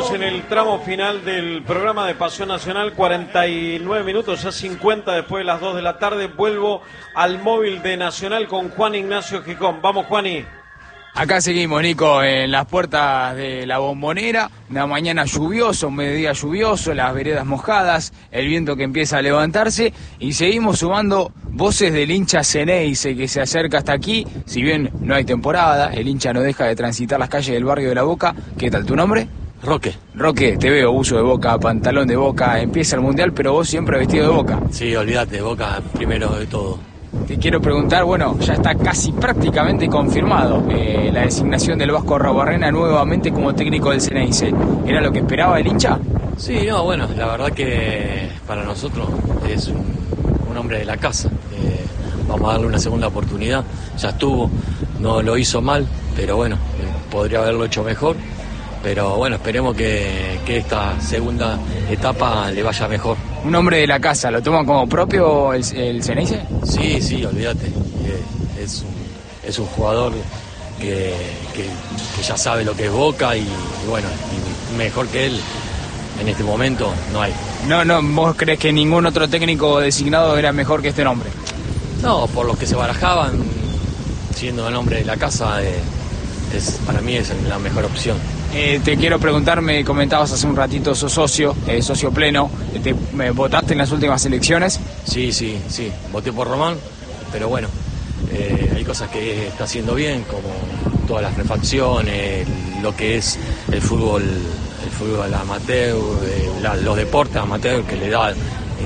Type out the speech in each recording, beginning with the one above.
estamos en el tramo final del programa de Pasión Nacional, 49 minutos, ya 50 después de las 2 de la tarde. Vuelvo al móvil de Nacional con Juan Ignacio Gijón. Vamos, Juani. Acá seguimos, Nico, en las puertas de la Bombonera, una mañana lluviosa, un mediodía lluvioso, las veredas mojadas, el viento que empieza a levantarse y seguimos sumando voces del hincha Ceneice que se acerca hasta aquí. Si bien no hay temporada, el hincha no deja de transitar las calles del barrio de La Boca. ¿Qué tal tu nombre? Roque. Roque, te veo, uso de Boca, pantalón de Boca, empieza el Mundial, pero vos siempre vestido de Boca. Sí, olvídate, Boca primero de todo. Te quiero preguntar, bueno, ya está casi prácticamente confirmado la designación del Vasco Arruabarrena nuevamente como técnico del Ceneice. ¿Era lo que esperaba el hincha? Sí, no, bueno, la verdad que para nosotros es un hombre de la casa. Vamos a darle una segunda oportunidad. Ya estuvo, no lo hizo mal, pero bueno, podría haberlo hecho mejor. Pero bueno, esperemos que esta segunda etapa le vaya mejor. ¿Un hombre de la casa lo toman como propio el Ceneice? Sí, olvídate. Es un jugador que ya sabe lo que es Boca y bueno, y mejor que él en este momento no hay. No, ¿vos crees que ningún otro técnico designado era mejor que este nombre? No, por los que se barajaban, siendo el hombre de la casa, para mí es la mejor opción. Te quiero preguntar, me comentabas hace un ratito, sos socio pleno, ¿votaste en las últimas elecciones? Sí, voté por Román, pero bueno, hay cosas que está haciendo bien, como todas las refacciones, lo que es el fútbol amateur, los deportes amateur que le da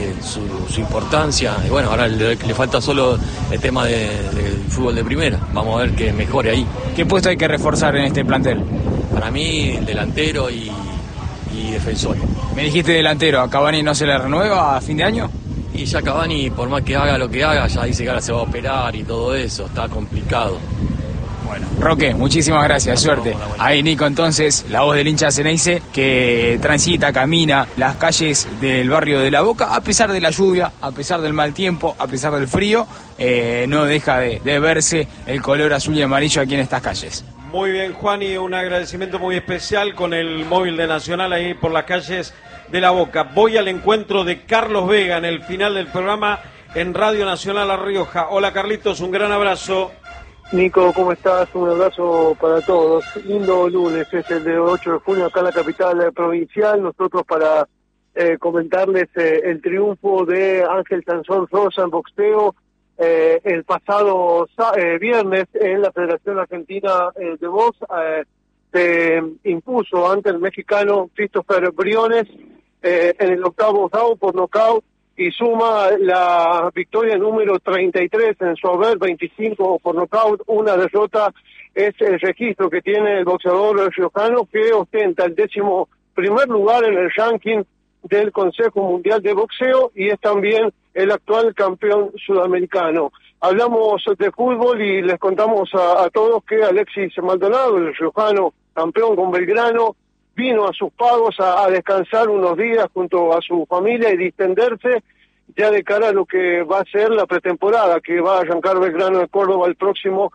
su importancia, y bueno, ahora le falta solo el tema del fútbol de primera, vamos a ver que mejore ahí. ¿Qué puesto hay que reforzar en este plantel? Para mí, delantero y defensor. Me dijiste delantero, ¿a Cavani no se le renueva a fin de año? Y ya Cavani, por más que haga lo que haga, ya dice que ahora se va a operar y todo eso, está complicado. Bueno, Roque, muchísimas gracias, suerte. Ahí Nico, entonces, la voz del hincha Ceneice que transita, camina las calles del barrio de La Boca, a pesar de la lluvia, a pesar del mal tiempo, a pesar del frío, no deja de verse el color azul y amarillo aquí en estas calles. Muy bien, Juan, y un agradecimiento muy especial con el móvil de Nacional ahí por las calles de La Boca. Voy al encuentro de Carlos Vega en el final del programa en Radio Nacional La Rioja. Hola, Carlitos, un gran abrazo. Nico, ¿cómo estás? Un abrazo para todos. Lindo lunes, es el de 8 de junio acá en la capital provincial. Nosotros para comentarles el triunfo de Ángel Sansón Rosa en boxeo el pasado viernes en la Federación Argentina de Box. Se impuso ante el mexicano Christopher Briones en el octavo round por nocaut y suma la victoria número 33 en su haber, 25 por nocaut. Una derrota es el registro que tiene el boxeador riojano, que ostenta el 11º lugar en el ranking del Consejo Mundial de Boxeo y es también el actual campeón sudamericano. Hablamos de fútbol y les contamos a todos que Alexis Maldonado, el riojano campeón con Belgrano, vino a sus pagos a descansar unos días junto a su familia y distenderse ya de cara a lo que va a ser la pretemporada, que va a arrancar Belgrano de Córdoba el próximo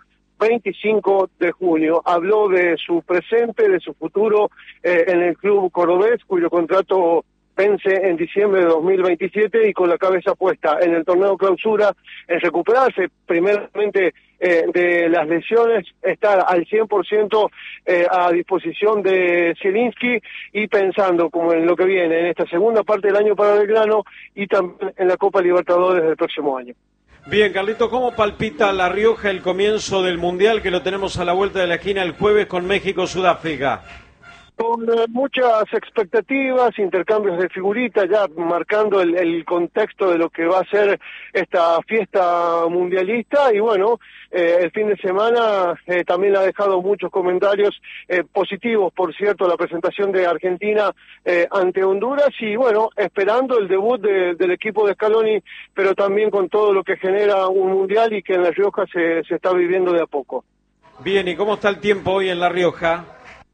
25 de junio. Habló de su presente, de su futuro en el club cordobés, cuyo contrato vence en diciembre de 2027 y con la cabeza puesta en el torneo clausura, en recuperarse primeramente de las lesiones, estar al 100% a disposición de Zielinski y pensando como en lo que viene en esta segunda parte del año para Belgrano y también en la Copa Libertadores del próximo año. Bien, Carlito, ¿cómo palpita La Rioja el comienzo del Mundial que lo tenemos a la vuelta de la esquina el jueves con México-Sudáfrica? Con muchas expectativas, intercambios de figuritas, ya marcando el contexto de lo que va a ser esta fiesta mundialista y bueno, el fin de semana también ha dejado muchos comentarios positivos, por cierto, la presentación de Argentina ante Honduras y bueno, esperando el debut del equipo de Scaloni, pero también con todo lo que genera un mundial y que en La Rioja se está viviendo de a poco. Bien, ¿y cómo está el tiempo hoy en La Rioja?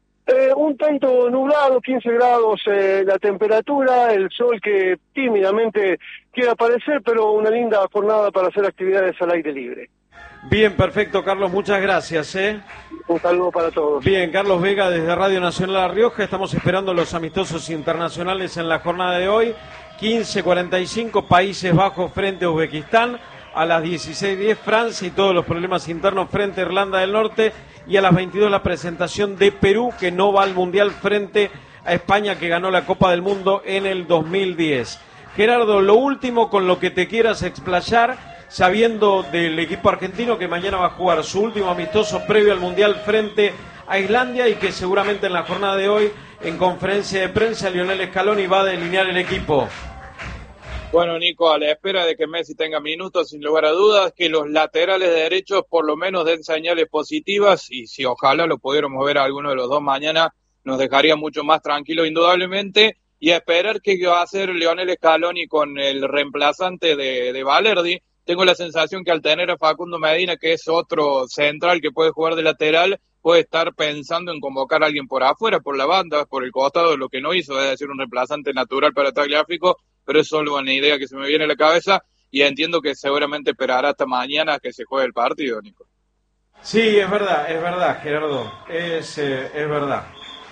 Un tanto nublado, 15 grados la temperatura, el sol que tímidamente quiere aparecer, pero una linda jornada para hacer actividades al aire libre. Bien, perfecto, Carlos, muchas gracias. Un saludo para todos. Bien, Carlos Vega desde Radio Nacional La Rioja. Estamos esperando los amistosos internacionales en la jornada de hoy. 15:45, Países Bajos frente a Uzbekistán. A las 16:10, Francia y todos los problemas internos frente a Irlanda del Norte. Y a las 22, la presentación de Perú, que no va al Mundial, frente a España, que ganó la Copa del Mundo en el 2010. Gerardo, lo último con lo que te quieras explayar, sabiendo del equipo argentino que mañana va a jugar su último amistoso previo al Mundial frente a Islandia y que seguramente en la jornada de hoy, en conferencia de prensa, Lionel Scaloni va a delinear el equipo. Bueno, Nico, a la espera de que Messi tenga minutos, sin lugar a dudas, que los laterales derechos por lo menos den señales positivas, y si ojalá lo pudiéramos ver a alguno de los dos mañana, nos dejaría mucho más tranquilo indudablemente, y a esperar qué va a hacer Lionel Scaloni con el reemplazante de Valerdi. Tengo la sensación que al tener a Facundo Medina, que es otro central que puede jugar de lateral, puede estar pensando en convocar a alguien por afuera, por la banda, por el costado, lo que no hizo, es decir, un reemplazante natural para Tagliafico, pero es solo una idea que se me viene a la cabeza y entiendo que seguramente esperará hasta mañana que se juegue el partido, Nico. Sí, es verdad, Gerardo, es verdad.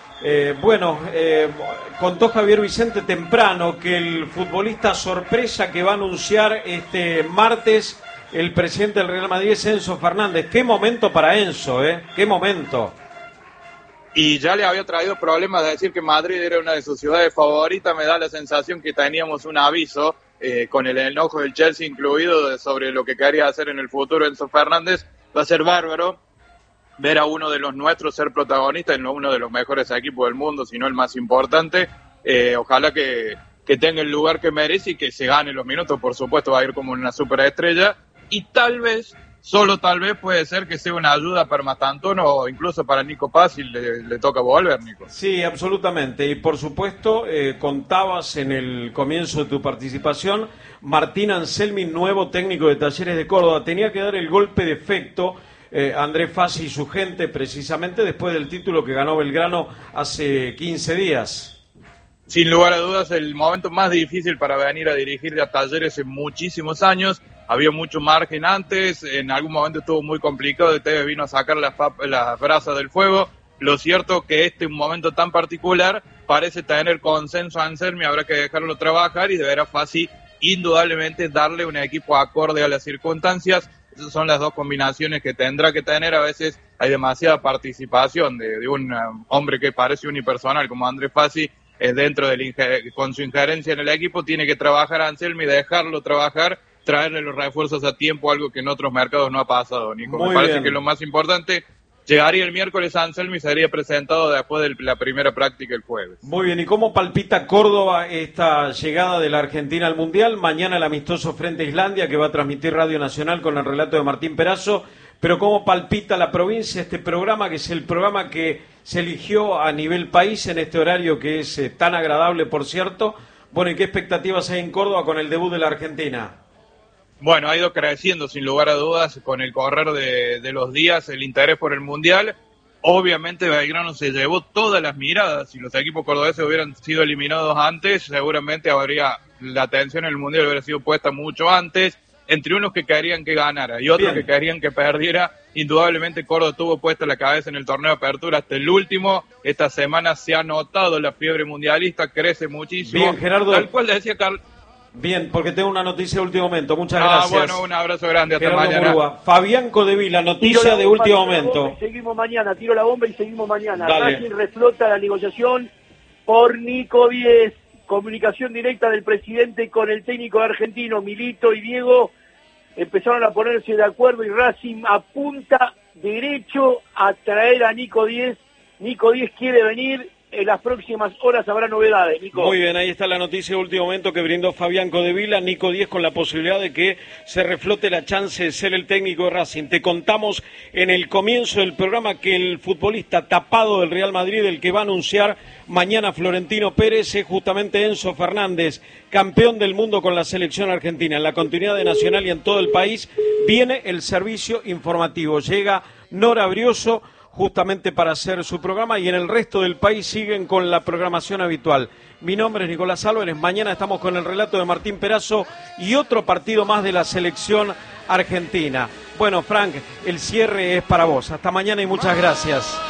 Contó Javier Vicente temprano que el futbolista sorpresa que va a anunciar este martes el presidente del Real Madrid es Enzo Fernández. Qué momento para Enzo, qué momento. Y ya le había traído problemas de decir que Madrid era una de sus ciudades favoritas. Me da la sensación que teníamos un aviso con el enojo del Chelsea incluido sobre lo que quería hacer en el futuro Enzo Fernández. Va a ser bárbaro ver a uno de los nuestros ser protagonista en uno de los mejores equipos del mundo, si no el más importante. Ojalá que tenga el lugar que merece y que se gane los minutos. Por supuesto va a ir como una superestrella y tal vez, solo tal vez, puede ser que sea una ayuda para Mastantuono o incluso para Nico Paz si le toca volver, Nico. Sí, absolutamente. Y por supuesto, contabas en el comienzo de tu participación, Martín Anselmi, nuevo técnico de Talleres de Córdoba. Tenía que dar el golpe de efecto Andrés Fassi y su gente, precisamente después del título que ganó Belgrano hace 15 días. Sin lugar a dudas, el momento más difícil para venir a dirigir a Talleres en muchísimos años. Había mucho margen antes, en algún momento estuvo muy complicado, Tevez vino a sacar las brasas del fuego. Lo cierto que un momento tan particular parece tener consenso a Anselmi, habrá que dejarlo trabajar y deberá Fassi indudablemente darle un equipo acorde a las circunstancias. Esas son las dos combinaciones que tendrá que tener. A veces hay demasiada participación de un hombre que parece unipersonal como Andrés Fassi dentro con su injerencia en el equipo. Tiene que trabajar a Anselmi, dejarlo trabajar, traerle los refuerzos a tiempo, algo que en otros mercados no ha pasado, Nico. Me parece que lo más importante, llegaría el miércoles Anselmi y sería presentado después de la primera práctica el jueves. Muy bien, ¿y cómo palpita Córdoba esta llegada de la Argentina al Mundial? Mañana el amistoso frente a Islandia que va a transmitir Radio Nacional con el relato de Martín Perazo, pero ¿cómo palpita la provincia este programa, que es el programa que se eligió a nivel país en este horario que es tan agradable, por cierto? Bueno, ¿y qué expectativas hay en Córdoba con el debut de la Argentina? Bueno, ha ido creciendo sin lugar a dudas con el correr de los días el interés por el Mundial. Obviamente Belgrano se llevó todas las miradas. Si los equipos cordobeses hubieran sido eliminados antes, seguramente la atención en el Mundial hubiera sido puesta mucho antes. Entre unos que querían que ganara y otros que querían que perdiera. Indudablemente Córdoba tuvo puesta la cabeza en el torneo de apertura hasta el último. Esta semana se ha notado la fiebre mundialista, crece muchísimo. Bien, Gerardo. Tal cual decía Carlos. Bien, porque tengo una noticia de último momento. Muchas gracias. Bueno, un abrazo grande. Hasta Gerardo mañana. Murúa. Fabián Codevila, noticia de último momento. Seguimos mañana, tiro la bomba y seguimos mañana. Dale. Racing reflota la negociación por Nico 10. Comunicación directa del presidente con el técnico argentino, Milito y Diego. Empezaron a ponerse de acuerdo y Racing apunta derecho a traer a Nico 10. Nico 10 quiere venir. En las próximas horas habrá novedades, Nico. Muy bien, ahí está la noticia de último momento que brindó Fabián Codevila. Nico 10 con la posibilidad de que se reflote la chance de ser el técnico de Racing. Te contamos en el comienzo del programa que el futbolista tapado del Real Madrid, el que va a anunciar mañana Florentino Pérez, es justamente Enzo Fernández, campeón del mundo con la selección argentina. En la continuidad de Nacional y en todo el país viene el servicio informativo. Llega Nora Brioso justamente para hacer su programa y en el resto del país siguen con la programación habitual. Mi nombre es Nicolás Álvarez, mañana estamos con el relato de Martín Perazo y otro partido más de la selección Argentina. Bueno, Frank, el cierre es para vos. Hasta mañana y muchas gracias.